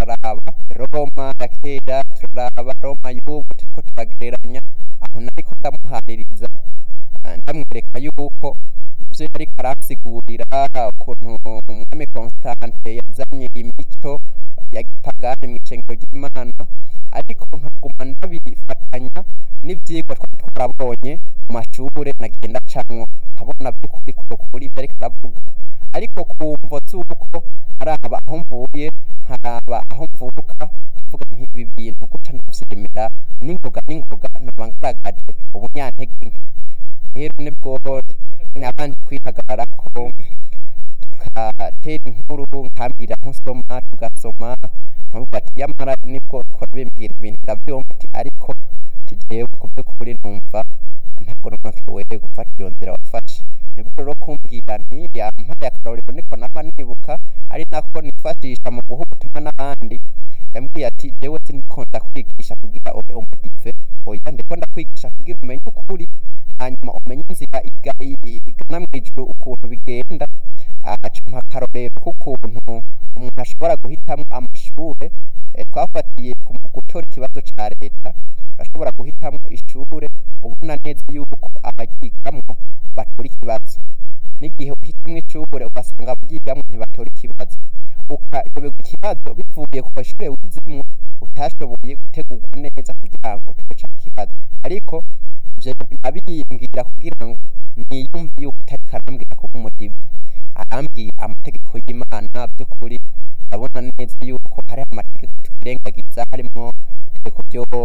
turaraba Roma ya kera, turaraba Roma y'ubu, turiko turagereranya. Aho nariko ndamuhaririza ndamwereka yuko ivyo yariko aransigurira ukuntu umwami Constante yazanye imico ya gipagani mw'icengero ry'Imana, ariko nkaguma ndabifatanya n'ivyigwa twari twarabonye mu mashure nagenda camwo, nkabona vy'ukuri kurukuri ivyo ariko aravuga, ariko ku mvo z'uko araba aho mvuye nkaraba aho mvuka, nkavuga nti ibi bintu guca ndavyemera n'ingoga noba ngaragaje ubunyantege nke. Rero nibwo nabanje kwihagararako tugatera inkuru, nkambwira nkusoma tugasoma, nkavuga ati yamara nibwo ukora bimbwira ibintu ndavyumva ati ariko jewe ku vy'ukuri numva ntabwo nonokewe gufata iyo nzira wafashe. Nibwo rero kumbwira nti yampaye akarorero niko nama nibuka, ari nako nifashisha mu guha ubutumwa n'abandi. Yambwiye ati jewe sindiko ndakwigisha kugira ube umudive, oya ndiko ndakwigisha kugira umenye ukuri, hanyuma umenye inzira igana mw'ijuru ukuntu bigenda. Acampa akarorero k'ukuntu umuntu ashobora guhitamwo amashure, twafatiye ku gutora ikibazo ca leta, urashobora guhitamwo ishure ubona neza yuko abaryigamwo batora ikibazo, n'igihe uhitamwo ishure ugasanga abaryigamwo ntibatora ikibazo, ukayoberwa ikibazo bivuye ku ishure wizemwo utashoboye gutegurwa neza kugira ngo utore ca kibazo. Ariko ivyo yabimbwira kugira ngo niyumve yuko atariko arambwira kuba umudive, arambwiye amategeko y'Imana. Vy'ukuri ndabona neza yuko hari amategeko twirengagiza, harimwo itegeko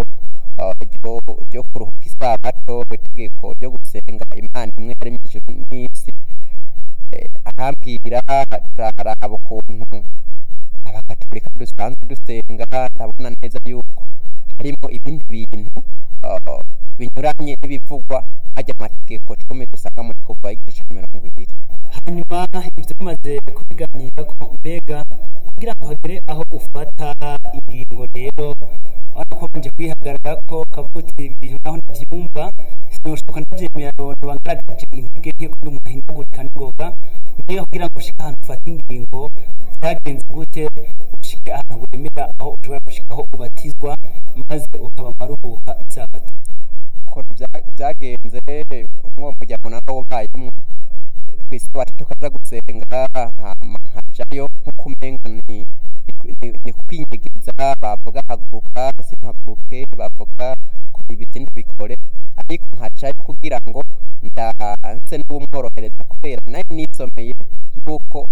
ryo kuruhuka isabato, itegeko ryo gusenga Imana imwe yaremye ijuru n'isi. Arambwira turaraba ukuntu abakatolika dusanzwe dusenga, ndabona neza yuko harimwo ibindi bintu binyuranye n'ibivugwa harya amategeko 10 dusanga muri Kuva igice ca 20. Hanyuma ivyo bimaze kubiganirako, mbega kugira ngo hagere aho ufata ingingo rero urako banje kwihagararako kavuga uti ibintu naho ndavyumva sinoshoboka ndavyemera, noba ngaragaje intege nke ko ndi umuntu ahindagurika n'ingoga. Mbega kugira ngo ushike ahantu ufata ingingo vyagenze gute ushike ahantu wemera aho ushobora gushika aho ubatizwa maze ukaba maruhuka isabato? Ukuntu vyagenze umwo muryango narawubayemwo, kw'isabato tukaja gusenga, hama nkajayo nkuko umenga ni kwinyegeza, bavuga haguruka simpaguruke, bavuga kora ibi sindabikore, ariko nkajayo kugira ngo nse n'uwumworohereza, kubera nari nisomeye yuko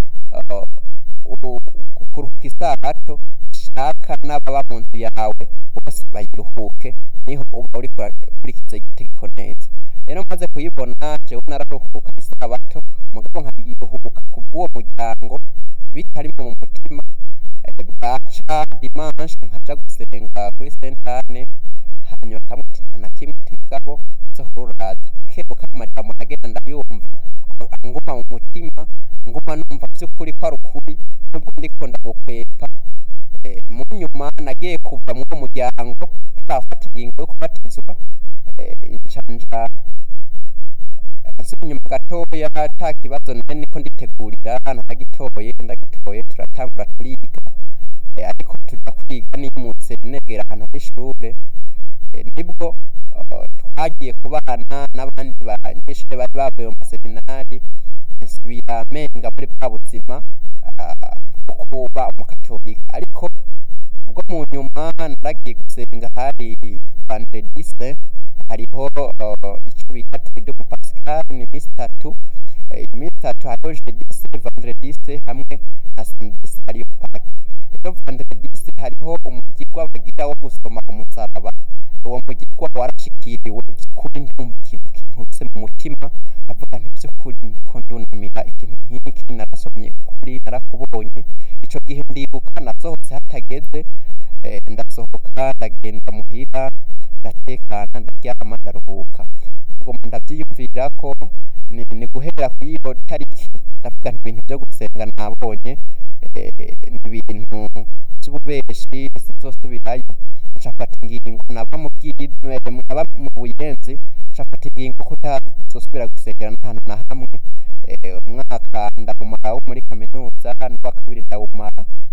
kuruhuka isabato shaka n'ababa mu nzu yawe bose bayiruhuke, niho uba uriko urakurikiza itegeko neza. Rero maze kuyibona jewe nararuhuka isabato, mugabo nkayiruhuka kubw'uwo muryango bitarimo mu mutima. Bwaca dimanche nkaja gusenga kuri Sainte Anne, hanyuma kamwe ati nta na kimwe, ati mugabo uzohora uraza. Kebuka amajambo nagenda ndayumva nguma mu mutima, nguma numva vy'ukuri ko ari ukuri, nubwo ndiko ndagukwepa. Mu nyuma nagiye kuva mu muryango turafata ingingo yo kubatizwa, ncanja nsubira inyuma gatoya, ta kibazo nari niko nditegurira ndagitoye turatangura turiga, ariko tuja kwiga nimutse negera ahantu hari ishure. Nibwo twagiye kubana n'abandi banyeshure bari bavuye mu maseminari, nsubira menga muri bwa buzima bwo kuba umukatolika. Ariko ubwo mu nyuma naragiye gusenga, hari Vendredi Saint, hariho ico bita Triduum Pascal, ni imisi itatu. Imisi itatu hariho Jeudi Saint, Vendredi Saint hamwe na Samedi Saint ariyo Pâques. Rero Vendredi Saint hariho umugirwa bagira wo gusoma umusaraba, uwo mugirwa warashikiriwe vy'ukuri, ndumva ikintu kinkubise mu mutima, ndavuga nti vy'ukuri ndiko ndunamira ikintu nk'iki, narasomye ukuri narakubonye. Ico gihe ndibuka nasohotse hatageze, ndasohoka ndagenda muhira, ndatekana ndaryama ndaruhuka. Ngoma ndavyiyumvirako, ni guhera kw'iyo tariki ndavuga nti ibintu vyo gusenga nabonye ni ibintu vy'ububeshi, sinzosubirayo. Ncafata ingingo naba mu Buyenzi, ncafata ingingo ko ntazosubira gusengera n'ahantu na hamwe. Umwaka ndawumara wo muri kaminuza, n'uwa kabiri ndawumara.